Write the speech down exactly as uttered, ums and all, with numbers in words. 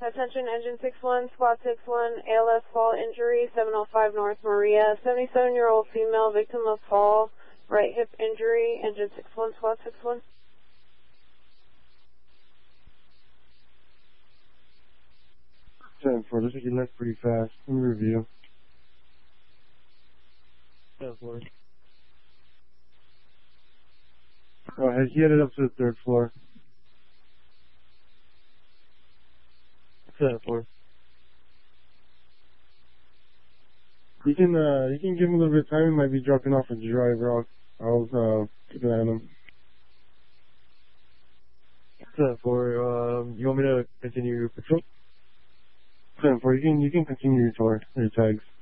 Attention, engine six one, squad six one, A L S fall injury, seven oh five North Maria, seventy-seven-year-old female, victim of fall, right hip injury, engine six one, squad six one. ten four, looks like you left pretty fast. Let me review. ten four. Oh, he headed up to the third floor. ten four. You can, uh, you can give him a little bit of time. He might be dropping off a driver. I'll, I'll, uh, keep an eye on him. ten four, um, you want me to continue patrol? ten four, you can, you can continue your tour, your tags.